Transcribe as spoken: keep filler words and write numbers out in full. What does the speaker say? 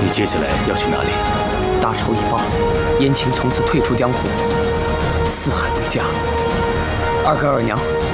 你接下来要去哪里？ 大仇已报，燕青从此退出江湖，四海为家。二哥二娘，